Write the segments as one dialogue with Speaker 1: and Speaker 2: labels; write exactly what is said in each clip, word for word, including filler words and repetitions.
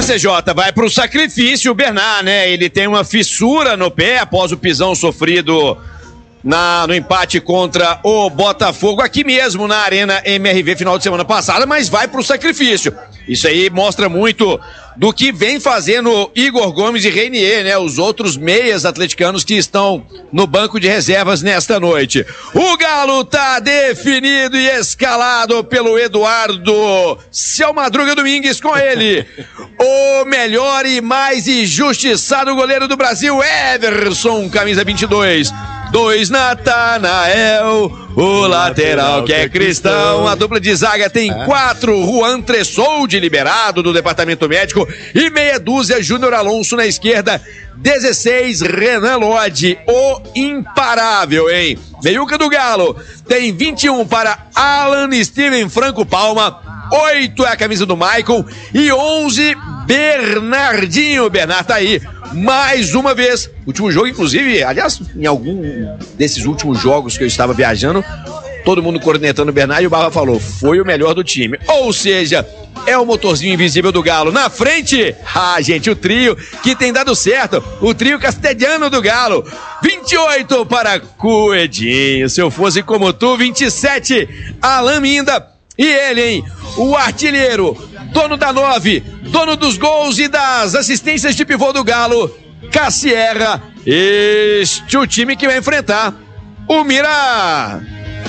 Speaker 1: C J, vai pro sacrifício o Bernard, né? Ele tem uma fissura no pé após o pisão sofrido na, no empate contra o Botafogo, aqui mesmo na Arena M R V final de semana passada, mas vai pro sacrifício. Isso aí mostra muito do que vem fazendo Igor Gomes e Reinier, né? Os outros meias atleticanos que estão no banco de reservas nesta noite. O Galo tá definido e escalado pelo Eduardo Seu Madruga Domingues, com ele, o melhor e mais injustiçado goleiro do Brasil, Everson, camisa vinte e dois. Dois Natanael, o lateral que é cristão. A dupla de zaga tem quatro, Juan Tressoldi liberado do departamento médico e meia dúzia, Júnior Alonso na esquerda, dezesseis, Renan Lodge, o imparável, hein? Meiuca do Galo tem vinte e um para Alan Steven Franco Palma, oito é a camisa do Maicon e onze, Bernardinho. Bernard tá aí mais uma vez. Último jogo, inclusive, aliás, em algum desses últimos jogos que eu estava viajando, todo mundo cornetando o Bernard e o Barra falou, foi o melhor do time. Ou seja, é o motorzinho invisível do Galo. Na frente, ah, gente, o trio que tem dado certo, o trio castelhano do Galo. vinte e oito para Coedinho, se eu fosse como tu, vinte e sete, Alan Minda. E ele, hein, o artilheiro, dono da nove, dono dos gols e das assistências de pivô do Galo, Cassierra. Este é o time que vai enfrentar o Mira...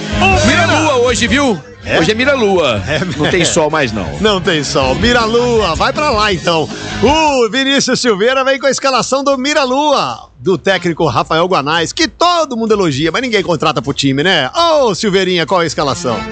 Speaker 1: O Mira Lua hoje, viu? É? Hoje é Mira Lua. É, não tem sol mais, não.
Speaker 2: Não tem sol. Mira Lua, vai pra lá, então. O Vinícius Silveira vem com a escalação do Mira Lua, do técnico Rafael Guanais, que todo mundo elogia, mas ninguém contrata pro time, né? Ô, Silveirinha, qual é a escalação?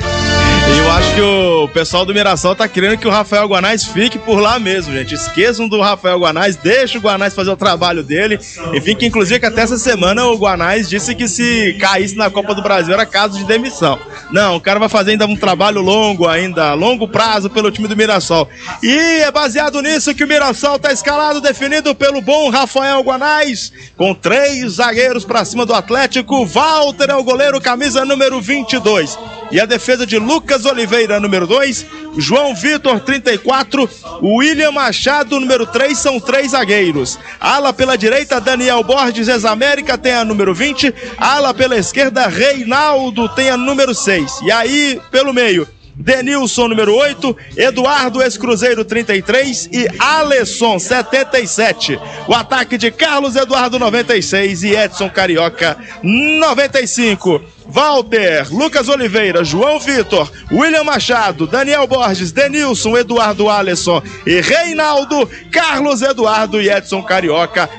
Speaker 3: Eu acho que o pessoal do Mirassol tá querendo que o Rafael Guanais fique por lá mesmo, gente. Esqueçam do Rafael Guanais, deixa o Guanais fazer o trabalho dele. Enfim, que inclusive que até essa semana o Guanais disse que se caísse na Copa do Brasil era caso de demissão. Não, o cara vai fazer ainda um trabalho longo, ainda longo prazo pelo time do Mirassol. E é baseado nisso que o Mirassol tá escalado, definido pelo bom Rafael Guanais, com três zagueiros pra cima do Atlético. Walter é o goleiro, camisa número vinte e dois. E a defesa de Lucas Oliveira, número dois, João Vitor, trinta e quatro, William Machado, número três, são três zagueiros. Ala pela direita, Daniel Borges, ex-América, tem a número vinte. Ala pela esquerda, Reinaldo, tem a número seis. E aí, pelo meio, Denilson, número oito, Eduardo, ex-Cruzeiro, trinta e três e Alisson, setenta e sete. O ataque de Carlos Eduardo, noventa e seis e Edson Carioca, noventa e cinco. Walter, Lucas Oliveira, João Vitor, William Machado, Daniel Borges, Denilson, Eduardo Alisson e Reinaldo, Carlos Eduardo e Edson Carioca,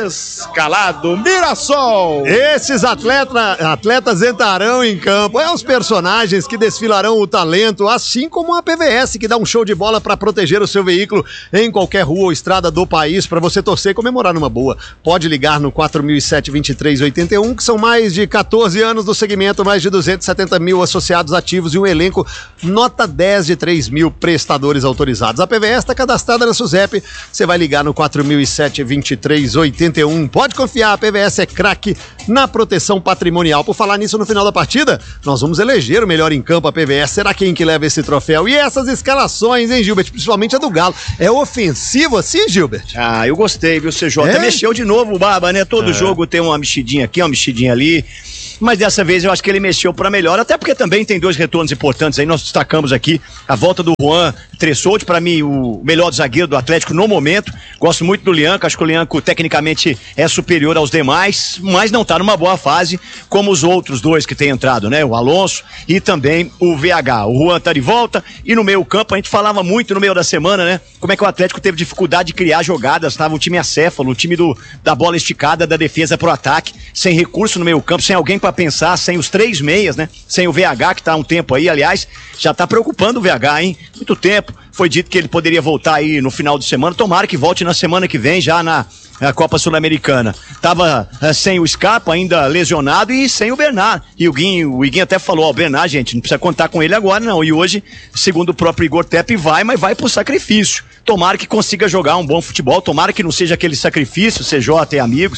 Speaker 3: escalado Mirassol.
Speaker 2: Esses atleta, atletas entrarão em campo, é os personagens que desfilarão o talento, assim como a P V S, que dá um show de bola para proteger o seu veículo em qualquer rua ou estrada do país, para você torcer e comemorar numa boa. Pode ligar no quatro mil e sete, vinte e três oitenta e um, que são mais de quatorze anos do segmento, mais de duzentos e setenta mil associados ativos e um elenco nota dez de três mil prestadores autorizados. A P V S está cadastrada na SUSEP, você vai ligar no quatro mil e sete, vinte e três oitenta e um. Pode confiar, a P V S é craque na proteção patrimonial. Por falar nisso, no final da partida, nós vamos eleger o melhor em campo. A P V S será quem que leva esse troféu. E essas escalações, hein, Gilbert? Principalmente a do Galo. É ofensivo assim, Gilbert?
Speaker 4: Ah, eu gostei, viu, C J? É? Mexeu de novo o Barba, né? Todo é. jogo tem uma mexidinha aqui, uma mexidinha ali. Mas dessa vez eu acho que ele mexeu para melhor, até porque também tem dois retornos importantes aí. Nós destacamos aqui a volta do Juan Tressoldi, para mim o melhor zagueiro do Atlético no momento. Gosto muito do Lianco, acho que o Lianco tecnicamente é superior aos demais, mas não tá numa boa fase como os outros dois que tem entrado, né? O Alonso e também o V H. O Juan tá de volta e no meio campo a gente falava muito no meio da semana, né? Como é que o Atlético teve dificuldade de criar jogadas, tava um time acéfalo, o time do, da bola esticada, da defesa pro ataque, sem recurso no meio campo, sem alguém para pensar, sem os três meias, né? Sem o V H, que tá há um tempo aí, aliás, já tá preocupando o V H, hein? Muito tempo. Foi dito que ele poderia voltar aí no final de semana. Tomara que volte na semana que vem, já na, na Copa Sul-Americana. Tava uh, sem o Scarpa, ainda lesionado, e sem o Bernard. E o Guinho, o Guinho até falou, ó, o Bernard, gente, não precisa contar com ele agora, não. E hoje, segundo o próprio Igor Tepe, vai, mas vai pro sacrifício. Tomara que consiga jogar um bom futebol, tomara que não seja aquele sacrifício, C J e amigos,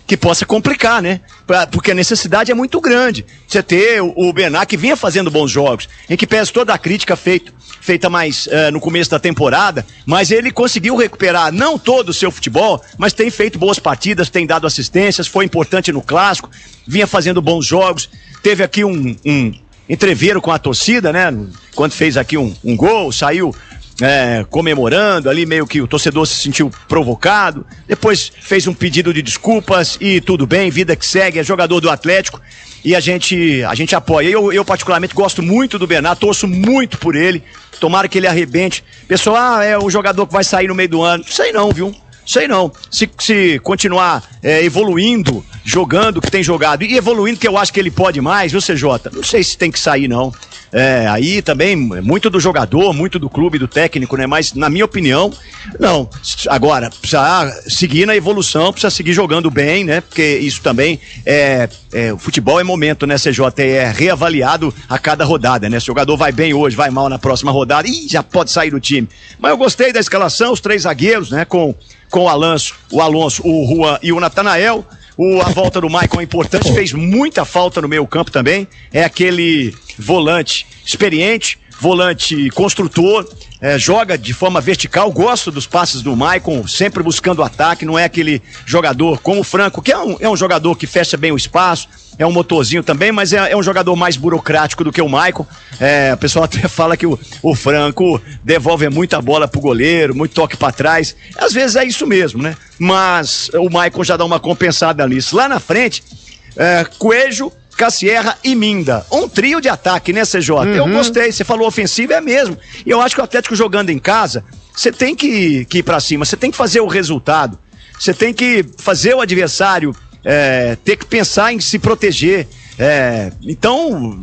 Speaker 4: que possa complicar, né? Pra, porque a necessidade é muito grande. Você ter o, o Bernard, que vinha fazendo bons jogos, em que pese toda a crítica feito, feita mais uh, no começo da temporada, mas ele conseguiu recuperar não todo o seu futebol, mas tem feito boas partidas, tem dado assistências, foi importante no clássico, vinha fazendo bons jogos, teve aqui um, um entreveiro com a torcida, né? Quando fez aqui um, um gol, saiu É, comemorando ali, meio que o torcedor se sentiu provocado, depois fez um pedido de desculpas e tudo bem, vida que segue, é jogador do Atlético e a gente, a gente apoia. Eu, eu particularmente gosto muito do Bernard, torço muito por ele, tomara que ele arrebente. Pessoal, ah, é um jogador que vai sair no meio do ano, sei não, viu? Sei não, se, se continuar é, evoluindo, jogando o que tem jogado e evoluindo, que eu acho que ele pode mais, viu, C J? Não sei se tem que sair não. É, aí também, muito do jogador, muito do clube, do técnico, né? Mas, na minha opinião, não. Agora, precisa seguir na evolução, precisa seguir jogando bem, né? Porque isso também é, é o futebol é momento, né, C J? É reavaliado a cada rodada, né? Se o jogador vai bem hoje, vai mal na próxima rodada, ih, já pode sair do time. Mas eu gostei da escalação, os três zagueiros, né? Com, com o Alonso, o Alonso, o Juan e o Natanael. O, a volta do Maicon é importante, fez muita falta no meio campo também, é aquele volante experiente, volante construtor, é, joga de forma vertical, gosto dos passes do Maicon, sempre buscando ataque, não é aquele jogador como o Franco, que é um, é um jogador que fecha bem o espaço, é um motorzinho também, mas é, é um jogador mais burocrático do que o Maicon. É, o pessoal até fala que o, o Franco devolve muita bola pro goleiro, muito toque para trás. Às vezes é isso mesmo, né? Mas o Maicon já dá uma compensada nisso. Lá na frente, é, Coelho, Cassierra e Minda. Um trio de ataque, né, C J? Uhum. Eu gostei, você falou ofensivo, é mesmo. E eu acho que o Atlético jogando em casa, você tem que, que ir pra cima, você tem que fazer o resultado, você tem que fazer o adversário É, ter que pensar em se proteger. É, então,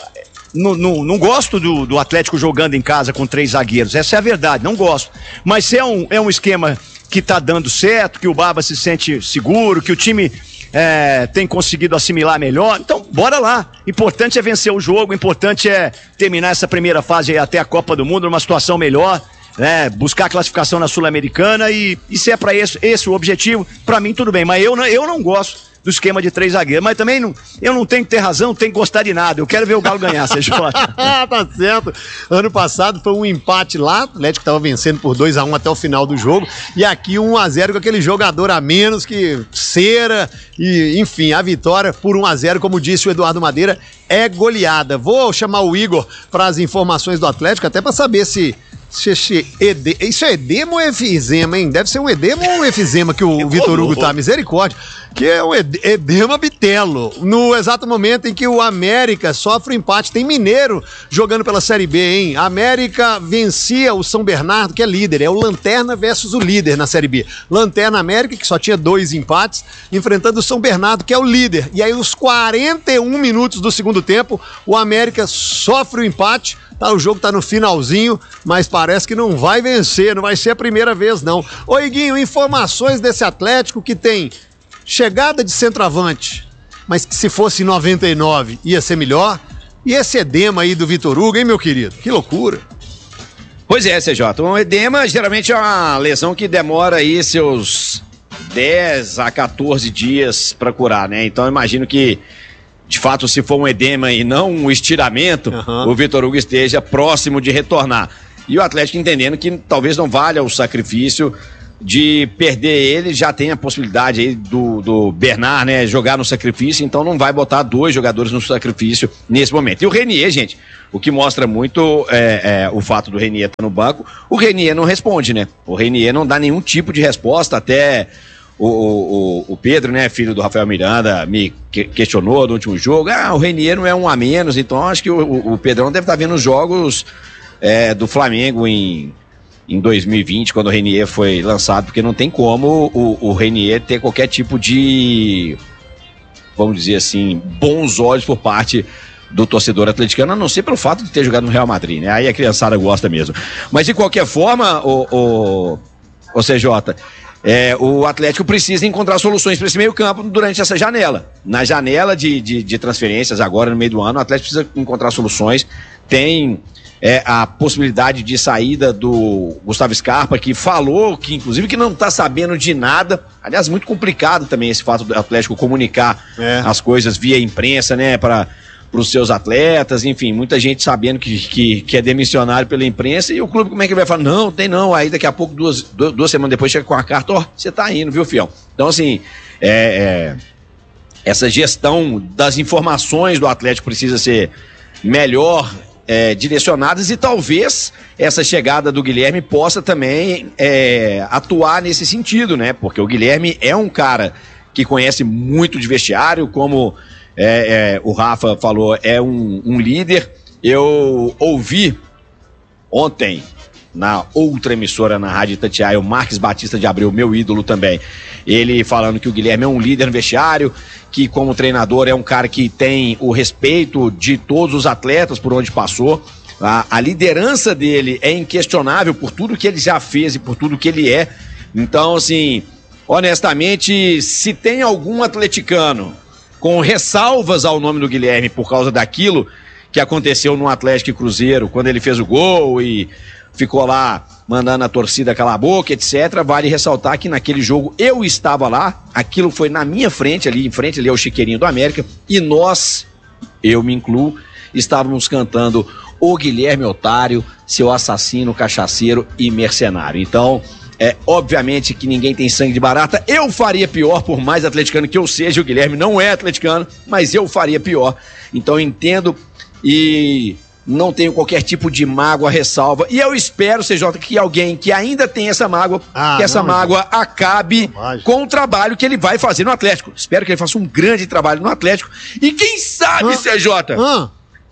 Speaker 4: não, não, não gosto do, do Atlético jogando em casa com três zagueiros, essa é a verdade, não gosto. Mas se é um, é um esquema que tá dando certo, que o Baba se sente seguro, que o time é, tem conseguido assimilar melhor, então bora lá. Importante é vencer o jogo, importante é terminar essa primeira fase até a Copa do Mundo numa situação melhor. É, buscar a classificação na Sul-Americana e, e se é para esse, esse o objetivo, para mim tudo bem, mas eu não, eu não gosto do esquema de três zagueiros, mas também não, eu não tenho que ter razão, não tenho que gostar de nada, eu quero ver o Galo ganhar, C J.
Speaker 2: Tá certo, ano passado foi um empate lá, o Atlético tava vencendo por dois a um até o final do jogo, e aqui um a zero com aquele jogador a menos que cera, e enfim, a vitória por um a zero, como disse o Eduardo Madeira, é goleada. Vou chamar o Igor para as informações do Atlético, até para saber se isso é edema ou efizema, hein? Deve ser um edema ou um efizema que o Vitor Hugo tá, misericórdia. Que é um edema bitelo. No exato momento em que o América sofre o empate. Tem Mineiro jogando pela Série B, hein? A América vencia o São Bernardo, que é líder. É o Lanterna versus o líder na Série B. Lanterna América, que só tinha dois empates, enfrentando o São Bernardo, que é o líder. E aí, os quarenta e um minutos do segundo tempo, o América sofre o empate. Tá, o jogo tá no finalzinho, mas parece que não vai vencer, não vai ser a primeira vez, não. Ô, Iguinho, informações desse Atlético que tem chegada de centroavante, mas que se fosse em noventa e nove ia ser melhor. E esse edema aí do Vitor Hugo, hein, meu querido? Que loucura.
Speaker 1: Pois é, C J, um edema geralmente é uma lesão que demora aí seus dez a quatorze dias pra curar, né? Então eu imagino que de fato, se for um edema e não um estiramento, uhum. o Vitor Hugo esteja próximo de retornar. E o Atlético entendendo que talvez não valha o sacrifício de perder ele, já tem a possibilidade aí do, do Bernard, né, jogar no sacrifício, então não vai botar dois jogadores no sacrifício nesse momento. E o Renier, gente, o que mostra muito é, é, o fato do Renier estar no banco, o Renier não responde, né? O Renier não dá nenhum tipo de resposta, até... O, o, o Pedro, né, filho do Rafael Miranda, me questionou no último jogo. Ah, o Renier não é um a menos, então acho que o, o Pedrão deve estar vendo os jogos é, do Flamengo em, em dois mil e vinte, quando o Renier foi lançado, porque não tem como o, o Renier ter qualquer tipo de, vamos dizer assim, bons olhos por parte do torcedor atleticano, a não ser pelo fato de ter jogado no Real Madrid, né? Aí a criançada gosta mesmo. Mas de qualquer forma, o, o, o C J, É, o Atlético precisa encontrar soluções para esse meio campo durante essa janela. Na janela de, de, de transferências agora no meio do ano, o Atlético precisa encontrar soluções. Tem é, a possibilidade de saída do Gustavo Scarpa, que falou que, inclusive, que não está sabendo de nada. Aliás, muito complicado também esse fato do Atlético comunicar é. as coisas via imprensa, né, para os seus atletas, enfim, muita gente sabendo que, que, que é demissionário pela imprensa, e o clube como é que vai falar? Não, tem não, aí daqui a pouco, duas, duas, duas semanas depois, chega com a carta, ó, oh, você tá indo, viu, fião? Então, assim, é, é, essa gestão das informações do Atlético precisa ser melhor é, direcionadas, e talvez essa chegada do Guilherme possa também é, atuar nesse sentido, né? Porque o Guilherme é um cara que conhece muito de vestiário, como é, é, o Rafa falou, é um, um líder. Eu ouvi ontem na outra emissora, na Rádio Itatiaia, o Marques Batista de Abreu, meu ídolo também, ele falando que o Guilherme é um líder no vestiário, que como treinador é um cara que tem o respeito de todos os atletas por onde passou. A, a liderança dele é inquestionável por tudo que ele já fez e por tudo que ele é. Então, assim, honestamente, se tem algum atleticano com ressalvas ao nome do Guilherme por causa daquilo que aconteceu no Atlético e Cruzeiro, quando ele fez o gol e ficou lá mandando a torcida calar a boca, etcétera, vale ressaltar que naquele jogo eu estava lá, aquilo foi na minha frente, ali em frente ali ao Chiqueirinho do América, e nós, eu me incluo, estávamos cantando o Guilherme Otário, seu assassino, cachaceiro e mercenário. Então, é obviamente que ninguém tem sangue de barata. Eu faria pior, por mais atleticano que eu seja. O Guilherme não é atleticano, mas eu faria pior. Então, entendo e não tenho qualquer tipo de mágoa, ressalva, e eu espero, C J, que alguém que ainda tem essa mágoa, ah, que essa não, mágoa não. acabe não, com o trabalho que ele vai fazer no Atlético. Espero que ele faça um grande trabalho no Atlético, e quem sabe, ah, C J, ah.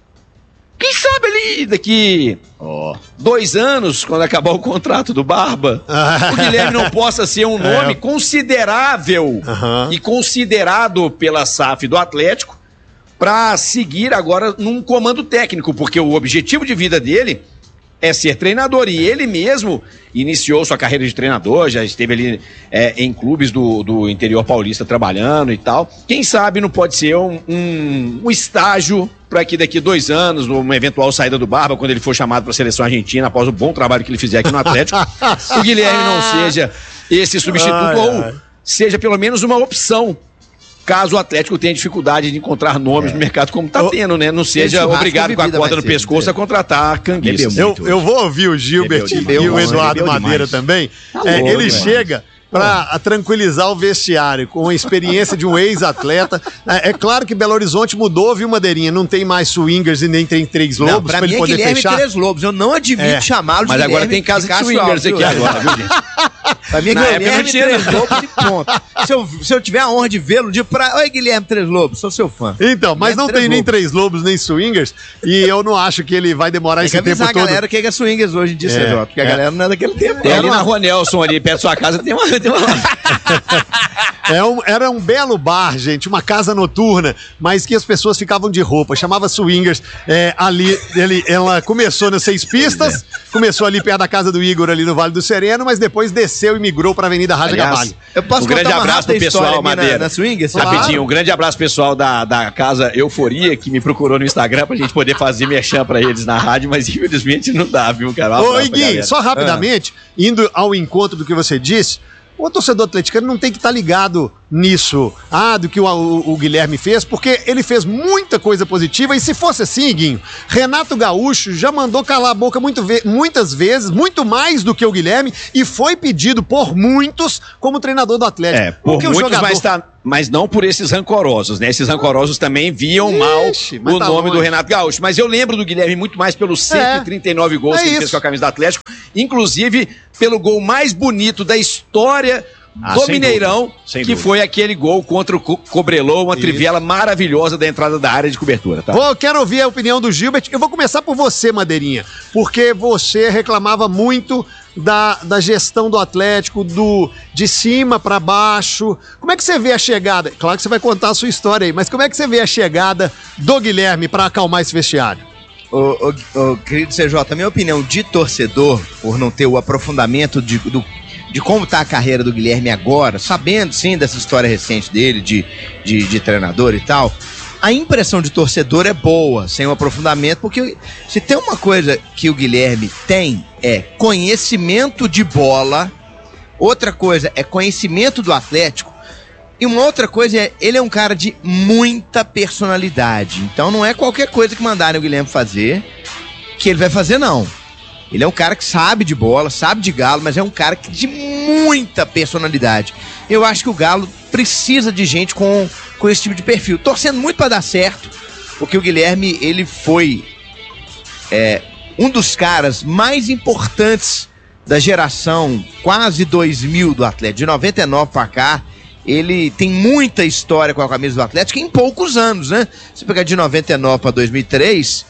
Speaker 1: quem sabe ali daqui oh. dois anos, quando acabar o contrato do Barba, ah. o Guilherme não possa ser um nome é. considerável uh-huh. e considerado pela S A F do Atlético para seguir agora num comando técnico, porque o objetivo de vida dele é ser treinador, e ele mesmo iniciou sua carreira de treinador, já esteve ali é, em clubes do, do interior paulista trabalhando e tal. Quem sabe não pode ser um, um, um estágio para que daqui dois anos, numa eventual saída do Barba, quando ele for chamado para a seleção argentina, após o bom trabalho que ele fizer aqui no Atlético, o Guilherme não seja esse substituto, ai, ou ai. seja pelo menos uma opção, caso o Atlético tenha dificuldade de encontrar nomes é. no mercado, como tá tendo, né? Não seja obrigado com a corda no pescoço a contratar canguiças.
Speaker 2: Eu, eu vou ouvir o Gilbert e o Eduardo Madeira também. Tá é, louco, ele demais. chega para tranquilizar o vestiário com a experiência de um ex-atleta. É, é claro que Belo Horizonte mudou, viu, Madeirinha? Não tem mais swingers e nem tem três lobos. Não, pra, pra mim ele poder é Guilherme fechar. Três lobos. Eu não admito é. chamá-lo de
Speaker 1: Mas
Speaker 2: Guilherme.
Speaker 1: agora tem casa de swingers aqui agora, viu, gente?
Speaker 2: Pra mim é Guilherme Três Lobos e ponto. Se eu, se eu tiver a honra de vê-lo, de pra... Oi, Guilherme Três Lobos, sou seu fã. Então, mas Guilherme não tem nem Lobos. Três Lobos, nem swingers, e eu não acho que ele vai demorar tem esse tempo todo. Tem que avisar a galera que é swingers hoje em dia, é, Cedro, porque é. a galera não é daquele tempo.
Speaker 1: Tem ali na Rua Nelson, ali perto da sua casa, tem uma... Tem uma...
Speaker 2: É um, era um belo bar, gente, uma casa noturna, mas que as pessoas ficavam de roupa, chamava swingers. É, ali, ele, ela começou nas Seis Pistas, começou ali perto da casa do Igor, ali no Vale do Sereno, mas depois desceu e migrou pra Avenida Rádio Gamalho.
Speaker 1: Eu posso um grande abraço pro pessoal, Madeira. Na, na swingers? Rapidinho, claro. Um grande abraço pessoal da, da casa Euforia, que me procurou no Instagram pra gente poder fazer merchan pra eles na rádio, mas infelizmente não dá, viu, cara?
Speaker 2: Ô, Iguinho, só rapidamente, ah. indo ao encontro do que você disse, o torcedor atleticano não tem que estar ligado nisso, ah, do que o, o, o Guilherme fez, porque ele fez muita coisa positiva, e se fosse assim, Guinho, Renato Gaúcho já mandou calar a boca muito ve- muitas vezes, muito mais do que o Guilherme, e foi pedido por muitos como treinador do Atlético.
Speaker 1: É, por muitos, o jogador... mas, tá, mas não por esses rancorosos, né? Esses rancorosos também viam Ixi, mal o tá nome longe. do Renato Gaúcho, mas eu lembro do Guilherme muito mais pelos cento e trinta e nove é, gols é que ele isso. fez com a camisa do Atlético, inclusive pelo gol mais bonito da história Ah, do Mineirão, dúvida, que dúvida. foi aquele gol contra o Cobreloa, uma Isso. trivela maravilhosa da entrada da área de cobertura. Tá?
Speaker 2: Vou, quero ouvir a opinião do Gilbert. Eu vou começar por você, Madeirinha, porque você reclamava muito da, da gestão do Atlético, do de cima para baixo. Como é que você vê a chegada? Claro que você vai contar a sua história aí, mas como é que você vê a chegada do Guilherme para acalmar esse vestiário?
Speaker 5: Ô, ô, ô, querido C J, a minha opinião de torcedor, por não ter o aprofundamento de, do de como tá a carreira do Guilherme agora, sabendo sim dessa história recente dele, de, de, de treinador e tal, a impressão de torcedor é boa, sem o aprofundamento, porque se tem uma coisa que o Guilherme tem, é conhecimento de bola, outra coisa é conhecimento do Atlético, e uma outra coisa é, ele é um cara de muita personalidade, então não é qualquer coisa que mandarem o Guilherme fazer, que ele vai fazer não. Ele é um cara que sabe de bola, sabe de Galo, mas é um cara de muita personalidade. Eu acho que o Galo precisa de gente com, com esse tipo de perfil. Torcendo muito para dar certo, porque o Guilherme, ele foi é, um dos caras mais importantes da geração quase dois mil do Atlético. De noventa e nove para cá, ele tem muita história com a camisa do Atlético em poucos anos, né? Se pegar de noventa e nove para dois mil e três...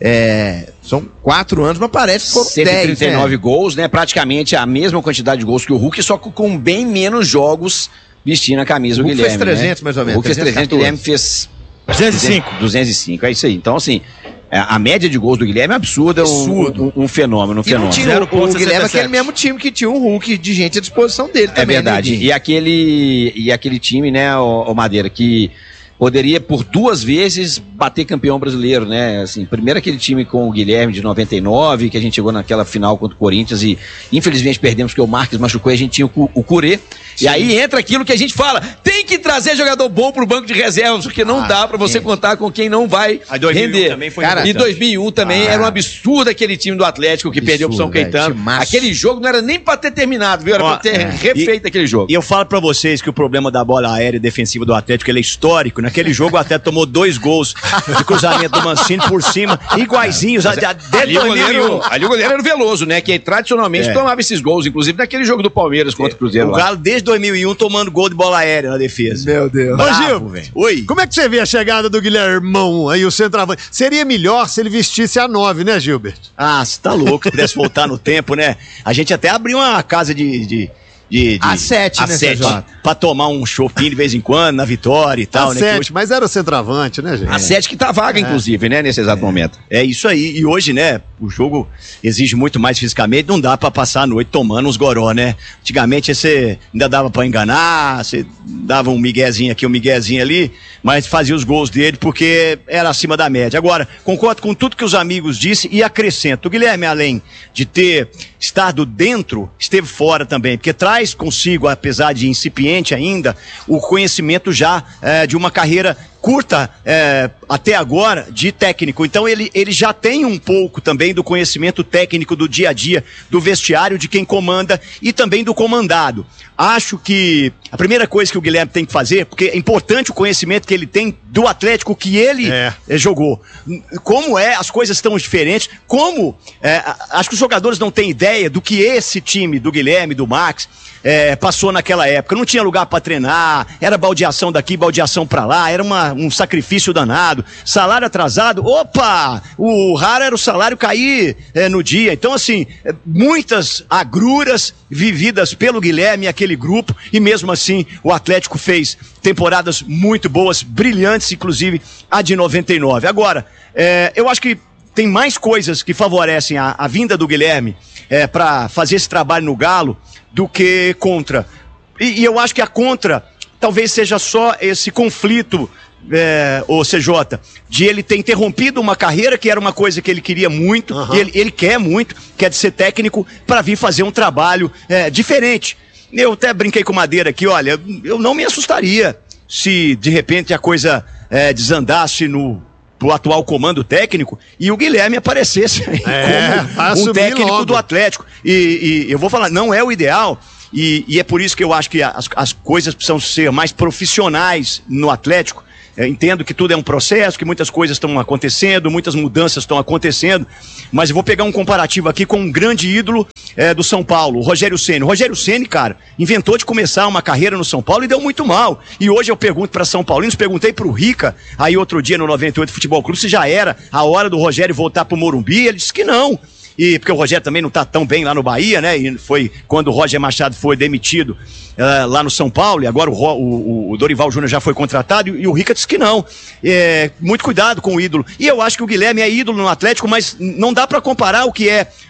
Speaker 5: É, são quatro anos, mas parece que foram
Speaker 1: cento e trinta e nove
Speaker 5: dez, né?
Speaker 1: gols, né? Praticamente a mesma quantidade de gols que o Hulk, só que com bem menos jogos vestindo a camisa do
Speaker 5: Hulk
Speaker 1: Guilherme.
Speaker 5: fez trezentos,
Speaker 1: né?
Speaker 5: mais ou menos.
Speaker 1: O Hulk fez trezentos, o Guilherme fez
Speaker 3: duzentos e cinco.
Speaker 1: duzentos e cinco, é isso aí. Então, assim, a média de gols do Guilherme é absurda,
Speaker 5: Absurdo.
Speaker 1: Um, um, um fenômeno, um
Speaker 5: E não
Speaker 1: fenômeno.
Speaker 5: tinha
Speaker 3: zero
Speaker 5: o,
Speaker 3: ponto
Speaker 5: o Guilherme,
Speaker 3: sessenta e sete.
Speaker 5: aquele mesmo time que tinha um Hulk de gente à disposição dele
Speaker 1: É
Speaker 5: também.
Speaker 1: verdade.
Speaker 5: Né,
Speaker 1: E aquele, e aquele time, né, o, o Madeira, que poderia por duas vezes bater campeão brasileiro, né? Assim, primeiro aquele time com o Guilherme de noventa e nove, que a gente chegou naquela final contra o Corinthians e infelizmente perdemos porque o Marques machucou e a gente tinha o, Cu- o Curê. E aí entra aquilo que a gente fala, tem que trazer jogador bom pro banco de reservas, porque não
Speaker 5: Ah,
Speaker 1: dá pra você
Speaker 5: sim.
Speaker 1: contar com quem não vai
Speaker 4: A dois mil e um
Speaker 1: render.
Speaker 4: também foi
Speaker 1: Cara, e
Speaker 4: importante.
Speaker 1: dois mil e um também
Speaker 5: Ah.
Speaker 1: era um absurdo aquele time do Atlético que
Speaker 5: Absurdo,
Speaker 1: perdeu pro São
Speaker 5: velho,
Speaker 1: Caetano.
Speaker 5: timaço.
Speaker 1: Aquele jogo não era nem pra ter terminado, viu? Era
Speaker 4: Ó,
Speaker 1: pra ter
Speaker 4: é.
Speaker 1: refeito aquele jogo.
Speaker 4: E eu falo pra vocês que o problema da bola aérea defensiva do Atlético, ele é histórico. Naquele jogo o Atlético tomou dois gols de cruzamento do Mancini por cima, iguaizinhos, a- a- desde
Speaker 1: Ali o,
Speaker 4: dois mil e um.
Speaker 1: goleiro, ali o goleiro era o Veloso, né? Que tradicionalmente
Speaker 4: É.
Speaker 1: tomava esses gols, inclusive naquele jogo do Palmeiras contra o Cruzeiro.
Speaker 4: O
Speaker 1: lá.
Speaker 4: Galo desde dois mil e um tomando gol de bola aérea na defesa.
Speaker 5: Meu Deus.
Speaker 2: Ô,
Speaker 4: Bravo,
Speaker 2: Gil,
Speaker 4: velho. Oi.
Speaker 2: como é que você vê a chegada do Guilhermão aí, o centroavante? Seria melhor se ele vestisse a nove, né, Gilbert?
Speaker 4: Ah, você tá louco, se pudesse voltar no tempo, né? A gente até abriu uma casa de... de... De, de,
Speaker 5: A sete,
Speaker 4: a
Speaker 5: né,
Speaker 4: sete,
Speaker 5: C J?
Speaker 4: pra tomar um chopinho de vez em quando, na Vitória e tal,
Speaker 2: a
Speaker 4: né?
Speaker 2: sete,
Speaker 4: Que hoje-
Speaker 2: mas era o centroavante, né, gente?
Speaker 1: A sete que tá vaga, inclusive, né? Nesse exato momento.
Speaker 4: É isso aí. E hoje, né, o jogo exige muito mais fisicamente, não dá pra passar a noite tomando uns goró, né? Antigamente você ainda dava pra enganar, você dava um miguezinho aqui, um miguezinho ali, mas fazia os gols dele porque era acima da média. Agora, concordo com tudo que os amigos disse e acrescento. O Guilherme, além de ter estado dentro, esteve fora também, porque traz consigo, apesar de incipiente ainda, o conhecimento já eh, de uma carreira curta eh, até agora de técnico. Então ele, ele já tem um pouco também do conhecimento técnico do dia a dia, do vestiário, de quem comanda e também do comandado. Acho que a primeira coisa que o Guilherme tem que fazer, porque é importante o conhecimento que ele tem do Atlético que ele
Speaker 2: É.
Speaker 4: eh, jogou. Como é, as coisas estão diferentes, como, eh, a- acho que os jogadores não têm ideia do que esse time do Guilherme, do Max, eh, passou naquela época. Não tinha lugar para treinar, era baldeação daqui, baldeação para lá, era uma, um sacrifício danado. Salário atrasado, opa! O raro era o salário cair eh, no dia. Então, assim, eh, muitas agruras vividas pelo Guilherme e aquele grupo, e mesmo assim o Atlético fez temporadas muito boas, brilhantes, inclusive a de noventa e nove. Agora, eh, eu acho que tem mais coisas que favorecem a, a vinda do Guilherme eh, para fazer esse trabalho no Galo do que contra. E, e eu acho que a contra talvez seja só esse conflito, é, o C J, de ele ter interrompido uma carreira que era uma coisa que ele queria muito,
Speaker 2: Uhum.
Speaker 4: e ele, ele quer muito, quer de ser técnico, para vir fazer um trabalho é, diferente. Eu até brinquei com o Madeira aqui, olha, eu não me assustaria se de repente a coisa é, desandasse no pro atual comando técnico e o Guilherme aparecesse aí
Speaker 2: É, vai
Speaker 4: como um
Speaker 2: assumir
Speaker 4: técnico
Speaker 2: logo.
Speaker 4: do Atlético. E, e eu vou falar, não é o ideal. E, e é por isso que eu acho que as, as coisas precisam ser mais profissionais no Atlético. Eu entendo que tudo é um processo, que muitas coisas estão acontecendo, muitas mudanças estão acontecendo, mas eu vou pegar um comparativo aqui com um grande ídolo é, do São Paulo, o Rogério Ceni. O Rogério Ceni, cara, inventou de começar uma carreira no São Paulo e deu muito mal. E hoje eu pergunto para São Paulinos, perguntei pro Rica, aí outro dia no noventa e oito Futebol Clube, se já era a hora do Rogério voltar pro Morumbi. Ele disse que não. E porque o Rogério também não tá tão bem lá no Bahia, né? E foi quando o Roger Machado foi demitido uh, lá no São Paulo, e agora o, Ro, o, o Dorival Júnior já foi contratado, e, e o Rica disse que não. É, muito cuidado com o ídolo. E eu acho que o Guilherme é ídolo no Atlético, mas não dá pra comparar o que é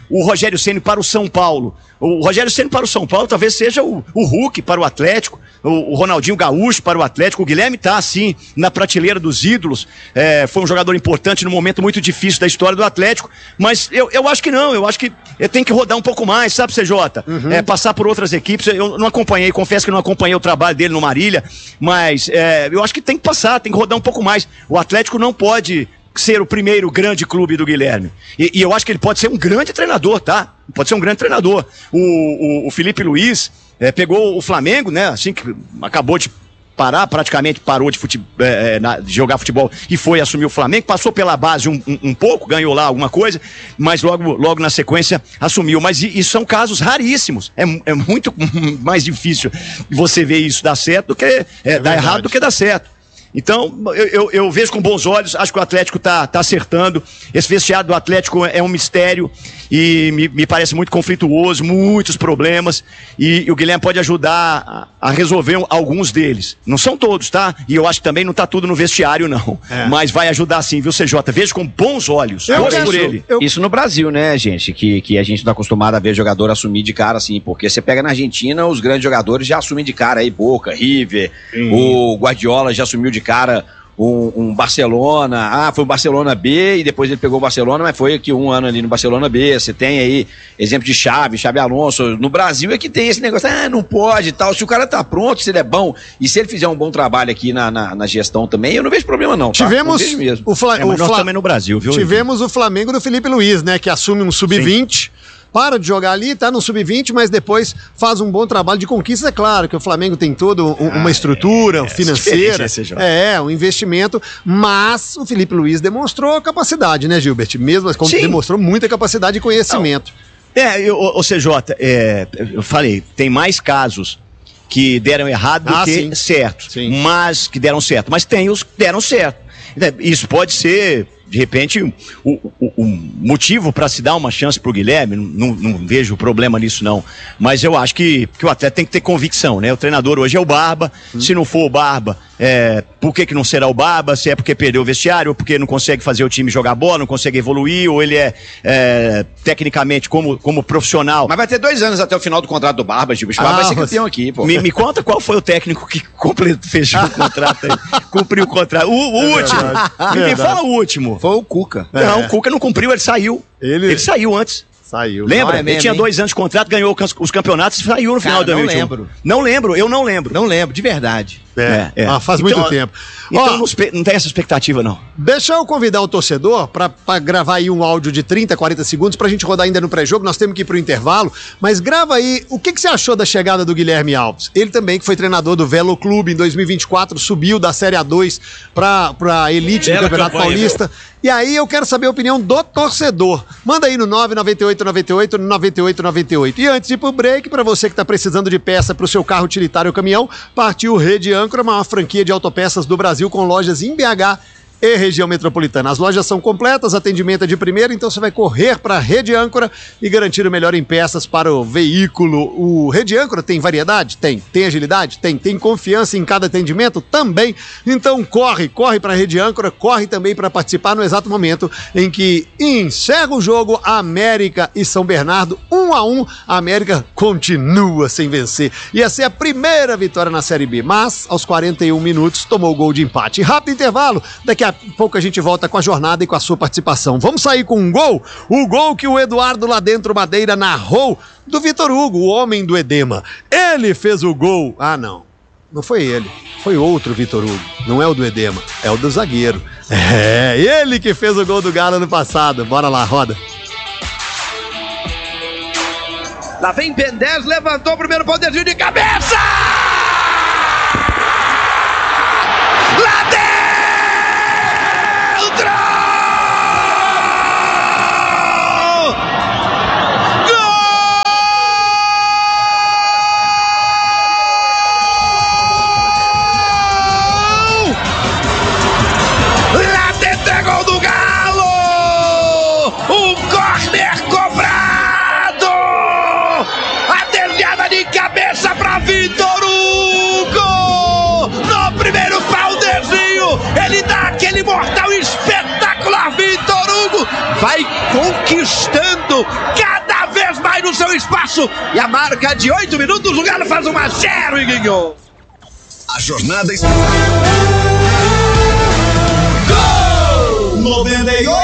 Speaker 4: o Rogério Ceni para o São Paulo. O Rogério Ceni para o São Paulo talvez seja o, o Hulk para o Atlético, o, o Ronaldinho Gaúcho para o Atlético. O Guilherme tá assim na prateleira dos ídolos, é, foi um jogador importante num momento muito difícil da história do Atlético, mas eu, eu acho que não, eu acho que tem que rodar um pouco mais, sabe, C J? Uhum. É, passar por outras equipes. Eu não acompanhei, confesso que não acompanhei o trabalho dele no Marília, mas é, eu acho que tem que passar, tem que rodar um pouco mais. O Atlético não pode ser o primeiro grande clube do Guilherme. E, e eu acho que ele pode ser um grande treinador, tá? Pode ser um grande treinador. O, o, o Felipe Luiz é, pegou o Flamengo, né? Assim que acabou de parar, praticamente parou de, fute, é, na, de jogar futebol e foi assumir o Flamengo, passou pela base um, um, um pouco, ganhou lá alguma coisa, mas logo, logo na sequência assumiu. Mas e, e são casos raríssimos. É, é muito mais difícil você ver isso dar certo do que é, é dar errado do que dar certo. Então, eu, eu, eu vejo com bons olhos, acho que o Atlético tá, tá acertando. Esse vestiário do Atlético é um mistério e me, me parece muito conflituoso, muitos problemas, e, e o Guilherme pode ajudar a, a resolver alguns deles. Não são todos, tá? E eu acho que também não tá tudo no vestiário, não. É. Mas vai ajudar sim, viu, C J? Vejo com bons olhos.
Speaker 1: Eu
Speaker 4: gosto por ele.
Speaker 1: Eu... Isso no Brasil, né, gente? Que, que a gente não tá acostumado a ver jogador assumir de cara assim, porque você pega na Argentina, os grandes jogadores já assumem de cara aí, Boca, River, hum. o Guardiola já assumiu de cara um, um Barcelona, ah, foi o Barcelona B e depois ele pegou o Barcelona, mas foi aqui um ano ali no Barcelona B. Você tem aí exemplo de Xavi, Xabi Alonso. No Brasil é que tem esse negócio, ah, não pode e tal. Se o cara tá pronto, se ele é bom e se ele fizer um bom trabalho aqui na, na, na gestão também, eu não vejo problema não, tá?
Speaker 2: Tivemos
Speaker 1: não vejo mesmo.
Speaker 2: o Flamengo
Speaker 4: é, nós também no Brasil, viu?
Speaker 2: Tivemos o Flamengo do Felipe Luiz, né, que assume um sub vinte. Para de jogar ali, tá no sub vinte, mas depois faz um bom trabalho de conquista. É claro que o Flamengo tem toda um, uma estrutura ah, é, financeira, é, um investimento, mas o Felipe Luiz demonstrou capacidade, né, Gilbert? Mesmo assim, demonstrou muita capacidade e conhecimento.
Speaker 4: Não. É, eu, o C J, é, eu falei, tem mais casos que deram errado do ah, que sim. certo, sim. mas que deram certo, mas tem os que deram certo. Isso pode ser, de repente, o, o, o motivo para se dar uma chance pro Guilherme. Não, não vejo problema nisso não, mas eu acho que, que o atleta tem que ter convicção, né? O treinador hoje é o Barba, hum. se não for o Barba, é, por que que não será o Barba? Se é porque perdeu o vestiário, ou porque não consegue fazer o time jogar bola, não consegue evoluir, ou ele é, é tecnicamente como, como profissional.
Speaker 1: Mas vai ter dois anos até o final do contrato do Barba, Gil. O Barba ah, vai ser campeão aqui, pô.
Speaker 4: Me, me conta qual foi o técnico que completou, fechou o contrato aí, cumpriu o contrato. O, o é último, me, me fala o último.
Speaker 5: Foi o Cuca.
Speaker 4: Não, é. o Cuca não cumpriu, ele saiu. Ele, ele saiu antes.
Speaker 2: Saiu.
Speaker 4: Lembra?
Speaker 5: Não, é mesmo,
Speaker 4: ele tinha
Speaker 5: hein?
Speaker 4: dois anos de contrato, ganhou os campeonatos e saiu no
Speaker 5: Cara,
Speaker 4: final de dois mil e vinte e um.
Speaker 5: Não lembro.
Speaker 4: Não lembro, eu não lembro.
Speaker 5: Não lembro, de verdade.
Speaker 2: É, é. Ah, faz
Speaker 4: então,
Speaker 2: muito tempo.
Speaker 4: Então
Speaker 2: Ó,
Speaker 4: não, não tem essa expectativa, não.
Speaker 2: Deixa eu convidar o torcedor pra, pra gravar aí um áudio de trinta, quarenta segundos pra gente rodar ainda no pré-jogo. Nós temos que ir pro intervalo, mas grava aí o que, que você achou da chegada do Guilherme Alves. Ele também, que foi treinador do Velo Clube em dois mil e vinte e quatro, subiu da Série A dois pra, pra elite do Campeonato campanha, Paulista. Viu? E aí eu quero saber a opinião do torcedor. Manda aí no nove nove oito nove oito nove oito nove oito. E antes de ir pro break, pra você que tá precisando de peça pro seu carro utilitário ou caminhão, partiu Rede Âncora, uma franquia de autopeças do Brasil com lojas em B H e região metropolitana. As lojas são completas, atendimento é de primeira, então você vai correr para a Rede Âncora e garantir o melhor em peças para o veículo. O Rede Âncora tem variedade? Tem. Tem agilidade? Tem. Tem confiança em cada atendimento? Também. Então corre, corre para a Rede Âncora, corre também para participar no exato momento em que encerra o jogo América e São Bernardo, um a um. A América continua sem vencer. Ia ser a primeira vitória na Série B, mas aos quarenta e um minutos tomou o gol de empate. Rápido intervalo, daqui a pouco a gente volta com a jornada e com a sua participação. Vamos sair com um gol? O gol que o Eduardo lá dentro Madeira narrou do Vitor Hugo, o homem do edema. Ele fez o gol. Ah, não. Não foi ele. Foi outro Vitor Hugo. Não é o do edema. É o do zagueiro. É, ele que fez o gol do Galo no passado. Bora lá, roda.
Speaker 1: Lá vem Ben dez, levantou o primeiro poderzinho de cabeça! Lá dentro! Vitor Hugo! No primeiro paudezinho, ele dá aquele mortal espetacular. Vitor Hugo vai conquistando cada no espaço e a marca de oito minutos, o Galo faz um a zero e ganhou.
Speaker 6: A jornada...
Speaker 7: noventa e oito